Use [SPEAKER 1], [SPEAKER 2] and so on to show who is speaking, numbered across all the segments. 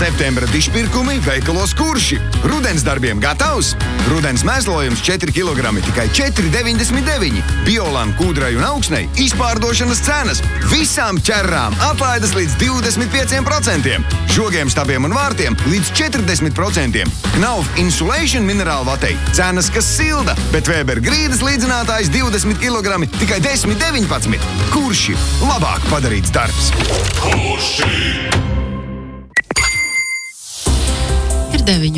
[SPEAKER 1] Septembra dišpirkumi veikalos Kurši. Rudens darbiem gatavs? Rudens mēslojums 4 kg tikai 4,99. Biolam, kūdrai un augsnei izpārdošanas cenas. Visām ķerrām atlaides līdz 25%. Žogiem, stabiem un vārtiem līdz 40%. Knauf Insulation minerālvatei cenas, kas silda, bet Weber grīdas līdzinātājs 20 kg tikai 10,19. Kurši labāk padarīts darbs.
[SPEAKER 2] Ir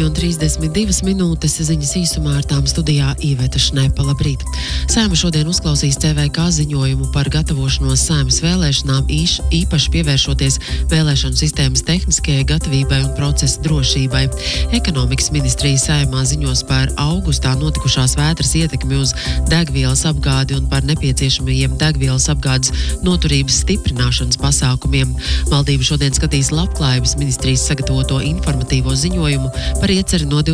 [SPEAKER 2] 9:32 ziņas īsumā ar tām studijā Iveta Šnepa. Labrīt! Saeima šodien uzklausīs CVK ziņojumu par gatavošanos Saeimas vēlēšanām, īpaši pievēršoties vēlēšanu sistēmas tehniskajai gatavībai un procesa drošībai. Ekonomikas ministrija Saeimā ziņos par augustā notikušās vētras ietekmi uz degvielas apgādi un par nepieciešamajiem degvielas apgādes noturības stiprināšanas pasākumiem. Valdība šodien skatīs Labklājības ministrijas sagatavoto informatīvo ziņojumu par ieceri no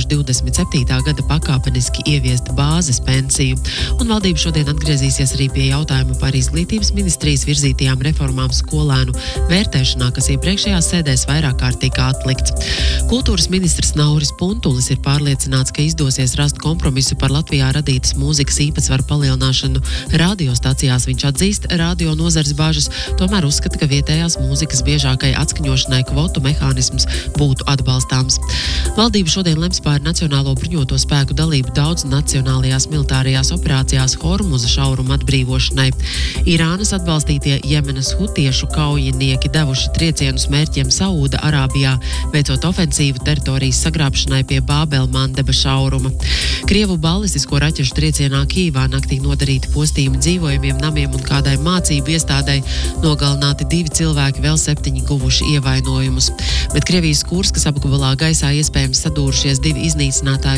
[SPEAKER 2] 2027. gada pakāpeniski ieviest bāzes pensiju. Un valdība šodien atgriezīsies arī pie jautājuma par izglītības ministrijas virzītajām reformām skolēnu vērtēšanā, kas iepriekšējās sēdēs vairāk kārt tika atlikts. Kultūras ministrs Nauris Puntulis ir pārliecināts, ka izdosies rast kompromisu par Latvijā radītas mūzikas īpatsvaru palielināšanu radiostacijās. Viņš atzīst radio nozares bažas, tomēr uzskata, ka vietējās mūzikas biežākai atskaņošanai kvotu mehānisms būtu atbalstāms. Valdība šodien lems par Nacionālo bruņoto spēku dalību daudznacionālajās militārajās operācijās Hormuza šauruma atbrīvošanai. Irānas atbalstītie Jemenas hutiešu kaujinieki devuši triecienus mērķiem Saūda Arābijā, veicot ofensīvu teritorijas sagrābšanai pie Bābelmandeba šauruma. Krievu balistisko raķešu triecienā Kīvā naktī nodarīti postījumi dzīvojumiem namiem un kādai mācību iestādei, nogalināti 2 cilvēki, vēl 7 guvuši ievainojumus. Bet Krievijas Kurskas apgabalā gaisā iespējams sadūrušies 2 iznīcinātāju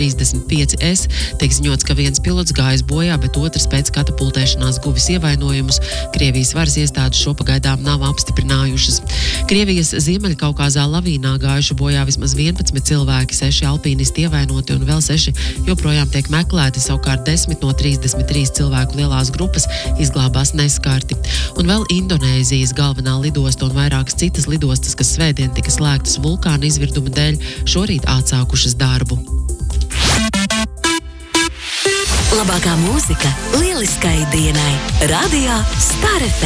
[SPEAKER 2] Su-35S. Tiek ziņots, ka viens pilots gājis bojā, bet otrs pēc katapultēšanās guvis ievainojumus. Krievijas varas iestādes šo pagaidām nav apstiprinājušas. Krievijas Ziemeļkaukāzā lavīnā gājuši bojā vismaz 11 cilvēki, 6 alpīnisti ievainoti un vēl 6 joprojām tiek meklēti, savukārt 10 no 33 cilvēku lielās grupas izglābās neskarti. Un vēl Indonēzijas galvenā lidosta un vairākas citas lidostas, kas svētdien tika slēgtas vulkāna izvirduma dēļ, šorīt atsākušas darbu.
[SPEAKER 3] Labākā mūzika lieliskai dienai. Radio Star FM.